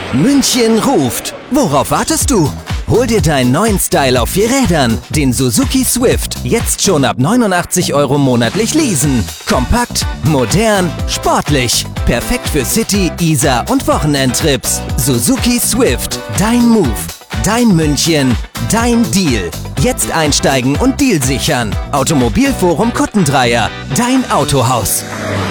München ruft. Worauf wartest du? Hol dir deinen neuen Style auf 4 Rädern, den Suzuki Swift, jetzt schon ab 89 € monatlich leasen. Kompakt, modern, sportlich. Perfekt für City-, Isar- und Wochenendtrips. Suzuki Swift, dein Move, dein München, dein Deal. Jetzt einsteigen und Deal sichern. Automobilforum Kuttendreier, dein Autohaus.